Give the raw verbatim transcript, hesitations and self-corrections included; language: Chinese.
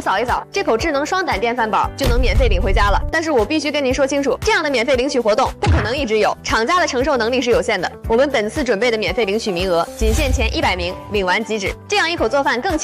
扫一扫，这口智能双胆电饭煲就能免费领回家了。但是我必须跟您说清楚，这样的免费领取活动不可能一直有，厂家的承受能力是有限的。我们本次准备的免费领取名额仅限前一百名，领完即止。这样一口做饭更轻